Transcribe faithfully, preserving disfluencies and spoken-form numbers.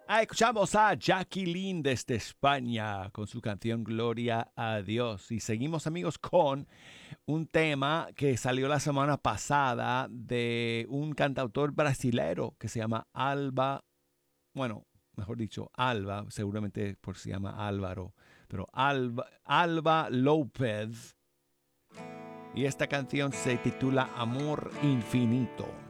Ah, escuchamos a Jacqueline desde España con su canción Gloria a Dios. Y seguimos, amigos, con un tema que salió la semana pasada de un cantautor brasilero que se llama Alba, bueno, mejor dicho, Alba, seguramente por si se llama Álvaro, pero Alba, Alba López. Y esta canción se titula Amor Infinito.